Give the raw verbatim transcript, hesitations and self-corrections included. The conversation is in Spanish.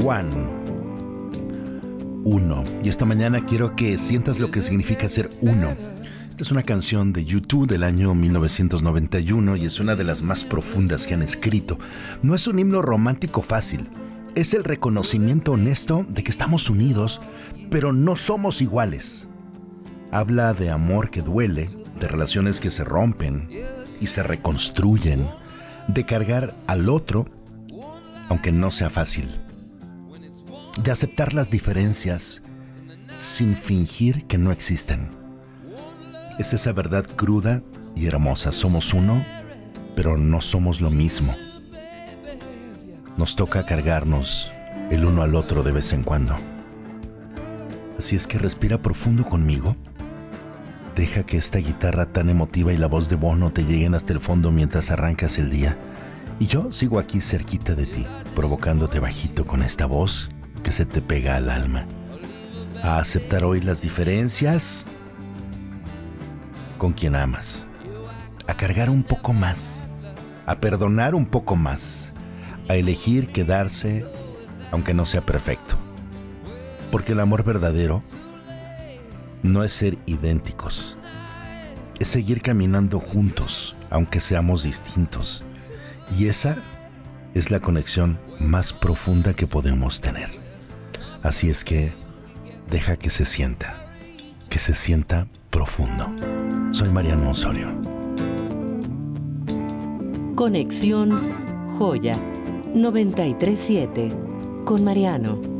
One. Uno. Y esta mañana quiero que sientas lo que significa ser uno. Esta es una canción de U dos del año mil novecientos noventa y uno y es una de las más profundas que han escrito. No es un himno romántico fácil. Es el reconocimiento honesto de que estamos unidos, pero no somos iguales. Habla de amor que duele, de relaciones que se rompen y se reconstruyen, de cargar al otro, aunque no sea fácil, de aceptar las diferencias sin fingir que no existen. Es esa verdad cruda y hermosa. Somos uno, pero no somos lo mismo. Nos toca cargarnos el uno al otro de vez en cuando. Así es que respira profundo conmigo. Deja que esta guitarra tan emotiva y la voz de Bono te lleguen hasta el fondo mientras arrancas el día. Y yo sigo aquí cerquita de ti, provocándote bajito con esta voz que se te pega al alma. A aceptar hoy las diferencias con quien amas. A cargar un poco más. A perdonar un poco más. A elegir quedarse aunque no sea perfecto. Porque el amor verdadero no es ser idénticos. Es seguir caminando juntos, aunque seamos distintos. Y esa es la conexión más profunda que podemos tener. Así es que deja que se sienta, que se sienta profundo. Soy Mariano Osorio. Conexión Joya noventa y tres punto siete con Mariano.